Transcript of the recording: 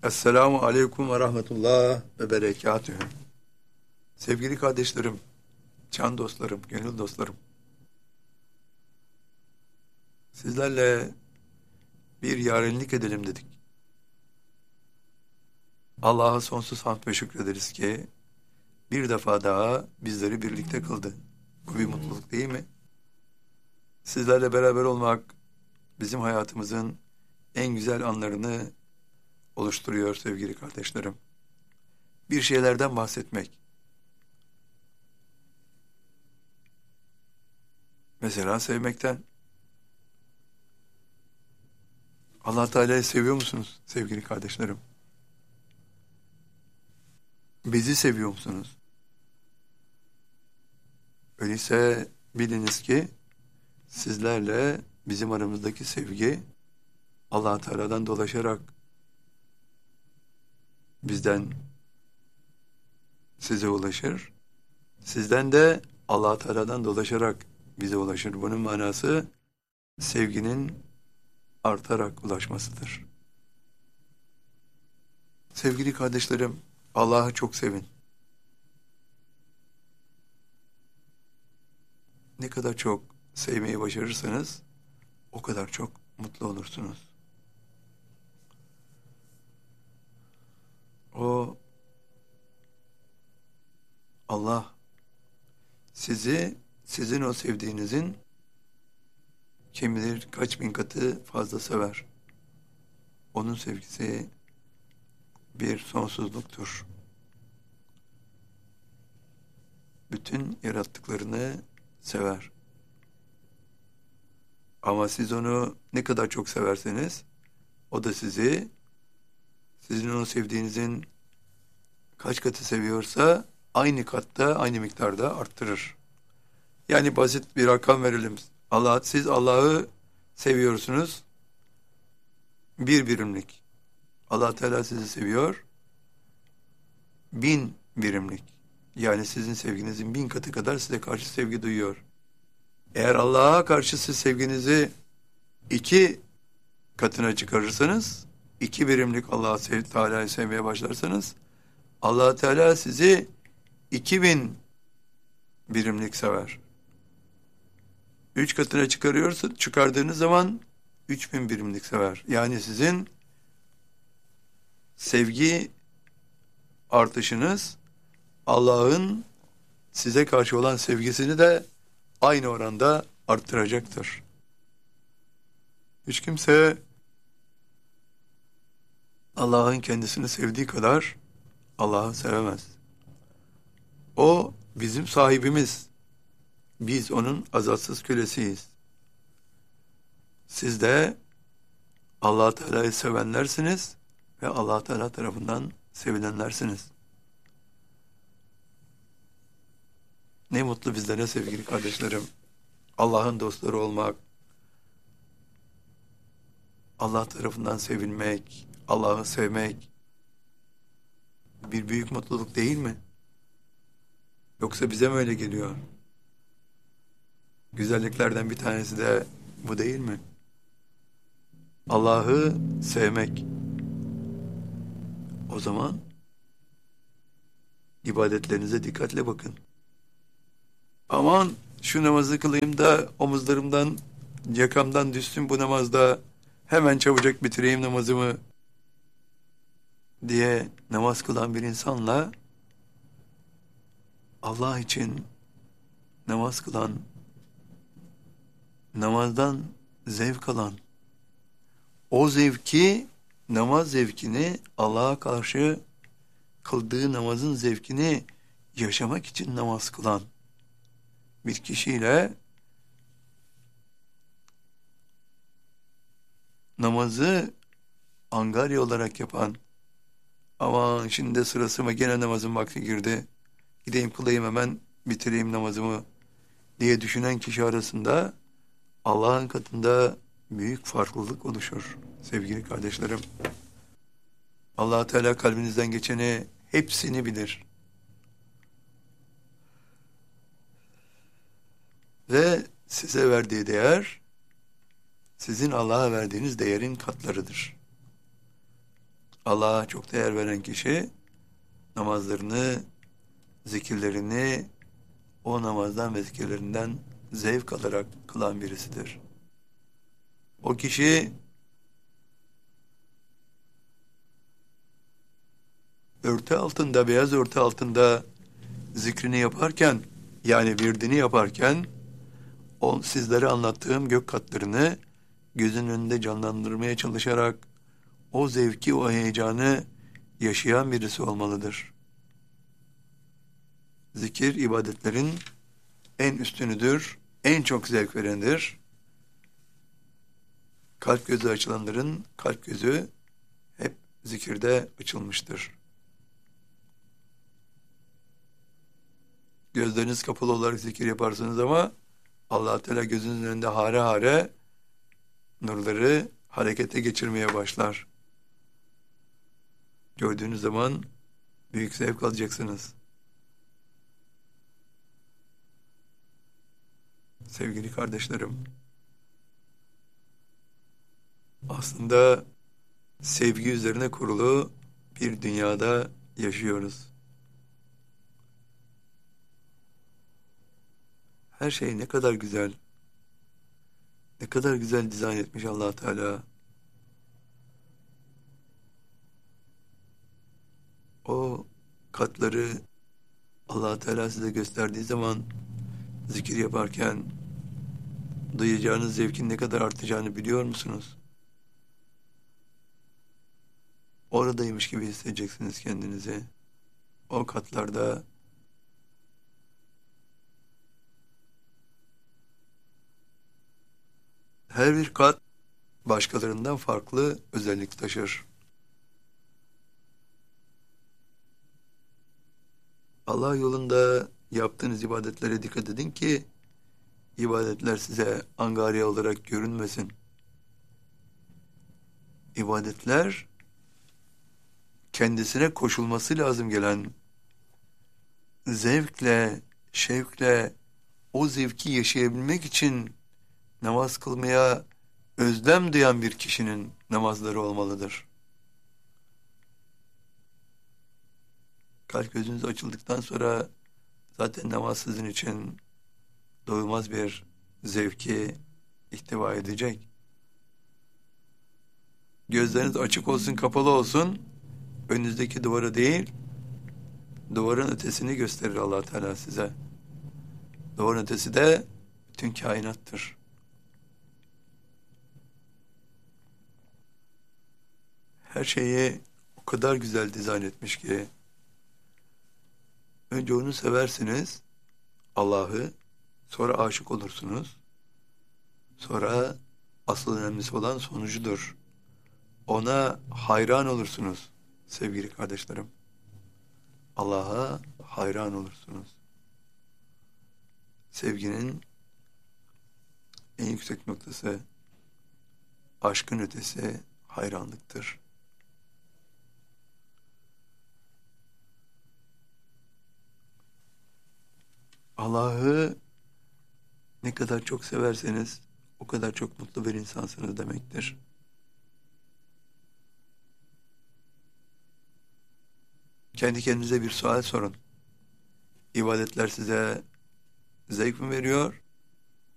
Esselamu Aleyküm ve Rahmetullah ve Berekatühü. Sevgili kardeşlerim, can dostlarım, gönül dostlarım. Sizlerle bir yarenlik edelim dedik. Allah'a sonsuz hamd ve şükrederiz ki bir defa daha bizleri birlikte kıldı. Bu bir mutluluk değil mi? Sizlerle beraber olmak bizim hayatımızın en güzel anlarını oluşturuyor sevgili kardeşlerim. Bir şeylerden bahsetmek. Mesela sevmekten. Allah Teala'yı seviyor musunuz sevgili kardeşlerim? Bizi seviyor musunuz? Öyleyse biliniz ki sizlerle bizim aramızdaki sevgi Allah Teala'dan dolaşarak bizden size ulaşır. Sizden de Allah Teala'dan dolaşarak bize ulaşır. Bunun manası sevginin artarak ulaşmasıdır. Sevgili kardeşlerim, Allah'ı çok sevin. Ne kadar çok sevmeyi başarırsanız o kadar çok mutlu olursunuz. O Allah sizi sizin o sevdiğinizin kim bilir kaç bin katı fazla sever. Onun sevgisi bir sonsuzluktur. Bütün yarattıklarını sever. Ama siz onu ne kadar çok severseniz o da sizi sizin onu sevdiğinizin kaç katı seviyorsa aynı katta, aynı miktarda arttırır. Yani basit bir rakam verelim. Siz Allah'ı seviyorsunuz. Bir birimlik. Allah Teala sizi seviyor. 1000 birimlik. Yani sizin sevginizin 1000 katı kadar size karşı sevgi duyuyor. Eğer Allah'a karşı siz sevginizi 2 katına çıkarırsanız, 2 birimlik Teala'yı sevmeye başlarsanız, Allah Teala sizi 2000 birimlik sever. 3 katına çıkardığınız zaman 3000 birimlik sever. Yani sizin sevgi artışınız Allah'ın size karşı olan sevgisini de aynı oranda arttıracaktır. Hiç kimse Allah'ın kendisini sevdiği kadar Allah'ı sevemez. O bizim sahibimiz. Biz onun azatsız kölesiyiz. Siz de Allah Teala'yı sevenlersiniz ve Allah Teala tarafından sevilenlersiniz. Ne mutlu bizlere sevgili kardeşlerim. Allah'ın dostları olmak, Allah tarafından sevilmek, Allah'ı sevmek bir büyük mutluluk değil mi? Yoksa bize mi öyle geliyor? Güzelliklerden bir tanesi de bu değil mi? Allah'ı sevmek. O zaman ibadetlerinize dikkatle bakın. Aman şu namazı kılayım da omuzlarımdan, yakamdan düşsün bu namazda, hemen çabucak bitireyim namazımı diye namaz kılan bir insanla Allah için namaz kılan, namazdan zevk alan, o zevki, namaz zevkini, Allah'a karşı kıldığı namazın zevkini yaşamak için namaz kılan bir kişiyle namazı angarya olarak yapan, aman şimdi de sırası mı, gene namazın vakti girdi, gideyim kılayım hemen bitireyim namazımı diye düşünen kişi arasında Allah'ın katında büyük farklılık oluşur sevgili kardeşlerim. Allah Teala kalbinizden geçeni hepsini bilir. Ve size verdiği değer sizin Allah'a verdiğiniz değerin katlarıdır. Allah'a çok değer veren kişi namazlarını, zikirlerini o namazdan ve zikirlerinden zevk alarak kılan birisidir. O kişi örtü altında, beyaz örtü altında zikrini yaparken, yani virdini yaparken, o sizlere anlattığım gök katlarını gözünün önünde canlandırmaya çalışarak o zevki, o heyecanı yaşayan birisi olmalıdır. Zikir ibadetlerin en üstünüdür, en çok zevk verendir. Kalp gözü açılanların kalp gözü hep zikirde açılmıştır. Gözleriniz kapalı olarak zikir yaparsınız ama Allah Teala gözünüzün önünde hare hare nurları harekete geçirmeye başlar. Gördüğünüz zaman büyük zevk alacaksınız. Sevgili kardeşlerim, aslında sevgi üzerine kurulu bir dünyada yaşıyoruz. Her şey ne kadar güzel, ne kadar güzel dizayn etmiş Allah Teala. O katları Allah Teala size gösterdiği zaman zikir yaparken duyacağınız zevkin ne kadar artacağını biliyor musunuz? Oradaymış gibi hissedeceksiniz kendinizi. O katlarda her bir kat başkalarından farklı özellik taşır. Allah yolunda yaptığınız ibadetlere dikkat edin ki ibadetler size angarya olarak görünmesin. İbadetler kendisine koşulması lazım gelen zevkle, şevkle o zevki yaşayabilmek için namaz kılmaya özlem duyan bir kişinin namazları olmalıdır. Kalp gözünüz açıldıktan sonra zaten namaz sizin için doyulmaz bir zevki ihtiva edecek. Gözleriniz açık olsun, kapalı olsun, önünüzdeki duvara değil, duvarın ötesini gösterir Allah Teala size. Duvarın ötesi de bütün kainattır. Her şeyi o kadar güzel dizayn etmiş ki, önce onu seversiniz, Allah'ı, sonra aşık olursunuz, sonra asıl önemlisi olan sonucudur. Ona hayran olursunuz sevgili kardeşlerim. Allah'a hayran olursunuz. Sevginin en yüksek noktası, aşkın ötesi hayranlıktır. Allah'ı ne kadar çok severseniz o kadar çok mutlu bir insansınız demektir. Kendi kendinize bir sual sorun. İbadetler size zevk mi veriyor